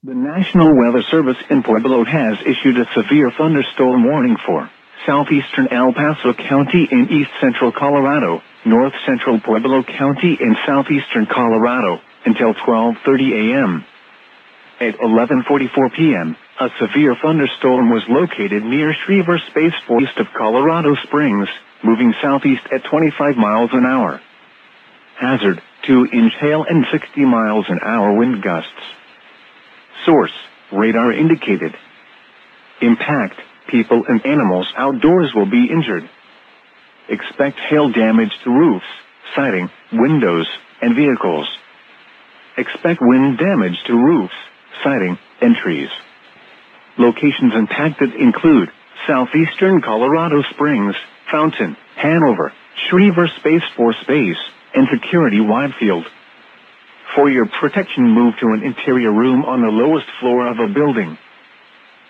The National Weather Service in Pueblo has issued a severe thunderstorm warning for southeastern El Paso County in east-central Colorado, north-central Pueblo County in southeastern Colorado, until 12:30 a.m. At 11:44 p.m., a severe thunderstorm was located near Schriever Spaceport east of Colorado Springs, moving southeast at 25 miles an hour. Hazard, 2-inch hail and 60 miles an hour wind gusts. Source, radar indicated. Impact, people and animals outdoors will be injured. Expect hail damage to roofs, siding, windows, and vehicles. Expect wind damage to roofs, siding, and trees. Locations impacted include southeastern Colorado Springs, Fountain, Hanover, Schriever Spaceport Base, and Security Widefield. For your protection, move to an interior room on the lowest floor of a building.